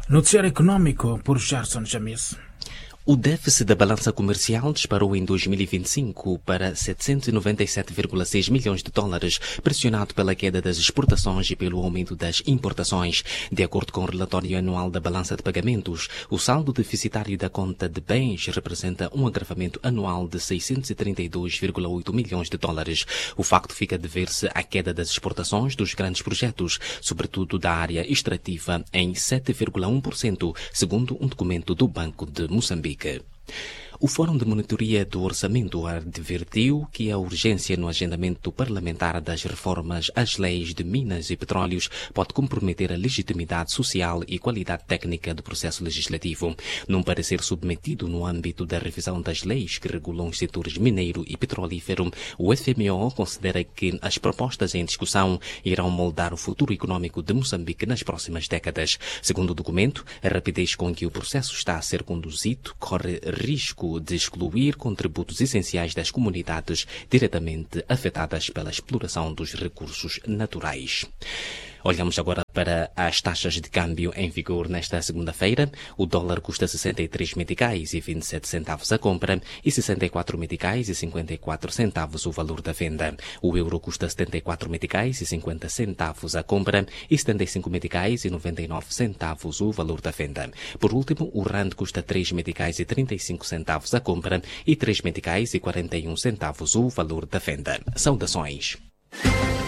Noticiário Econômico por Gerson Jamis. O déficit da balança comercial disparou em 2025 para 797,6 milhões de dólares, pressionado pela queda das exportações e pelo aumento das importações. De acordo com o relatório anual da balança de pagamentos, o saldo deficitário da conta de bens representa um agravamento anual de 632,8 milhões de dólares. O facto fica a dever-se à queda das exportações dos grandes projetos, sobretudo da área extrativa, em 7,1%, segundo um documento do Banco de Moçambique. O Fórum de Monitoria do Orçamento advertiu que a urgência no agendamento parlamentar das reformas às leis de minas e petróleos pode comprometer a legitimidade social e qualidade técnica do processo legislativo. Num parecer submetido no âmbito da revisão das leis que regulam os setores mineiro e petrolífero, o FMO considera que as propostas em discussão irão moldar o futuro econômico de Moçambique nas próximas décadas. Segundo o documento, a rapidez com que o processo está a ser conduzido corre risco de excluir contributos essenciais das comunidades diretamente afetadas pela exploração dos recursos naturais. Olhamos agora para as taxas de câmbio em vigor nesta segunda-feira. O dólar custa 63 meticais e 27 centavos a compra e 64 meticais e 54 centavos o valor da venda. O euro custa 74 meticais e 50 centavos a compra e 75 meticais e 99 centavos o valor da venda. Por último, o rand custa 3 meticais e 35 centavos a compra e 3 meticais e 41 centavos o valor da venda. Saudações.